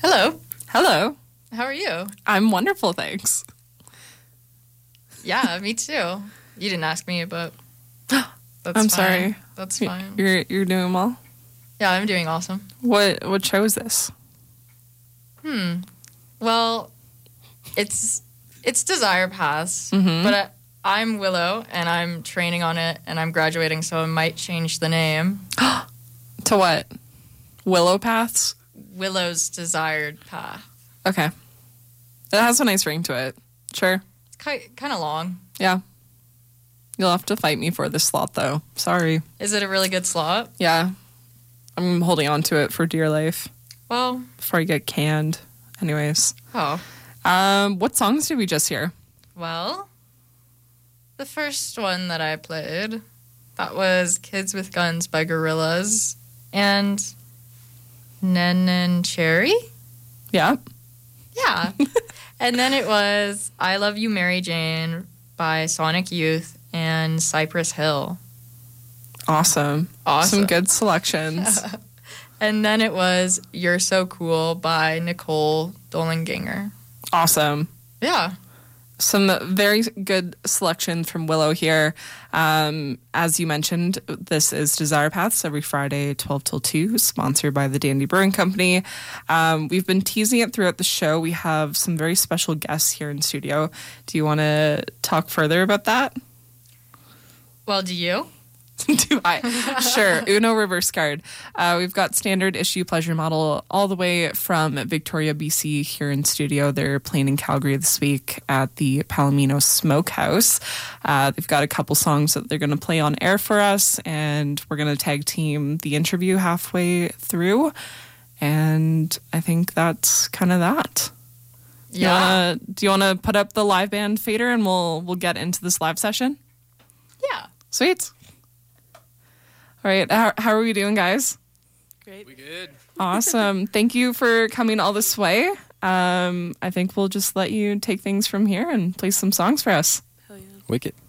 Hello. Hello. How are you? I'm wonderful, thanks. Yeah, me too. You didn't ask me, but that's I'm fine. sorry. That's fine. You're doing well? Yeah, I'm doing awesome. What show is this? Well, it's Desire Paths, Mm-hmm. but I'm Willow, and I'm training on it, and I'm graduating, so I might change the name. To what? Willow Paths? Willow's Desired Path. Okay. It has a nice ring to it. Sure. It's kind of long. Yeah. You'll have to fight me for this slot, though. Sorry. Is it a really good slot? Yeah. I'm holding on to it for dear life Well, before I get canned. Anyways. oh. What songs did we just hear? Well, the first one that I played, that was Kids with Guns by Gorillaz and Nen and Cherry. Yeah. Yeah. And then it was I Love You, Mary Jane by Sonic Youth and Cypress Hill. Awesome. Some good selections. And then it was You're So Cool by Nicole Dollanganger. Awesome. Yeah. Some very good selections from Willow here. As you mentioned, this is Desire Paths every Friday, 12 till 2, sponsored by the Dandy Brewing Company. We've been teasing it throughout the show. We have some very special guests here in studio. Do you want to talk further about that? Well, do you? Do I? Sure. Uno reverse card. We've got standard issue pleasure model all the way from Victoria, BC here in studio. They're playing in Calgary this week at the Palomino Smokehouse. They've got a couple songs that they're going to play on air for us, and we're going to tag team the interview halfway through. And I think that's kind of that. Yeah. Do you want to put up the live band fader and we'll get into this live session? Yeah. Sweet. All right. How are we doing, guys? Great. We good. Awesome. Thank you for coming all this way. I think we'll just let you take things from here and play some songs for us. Hell yeah. Wicked.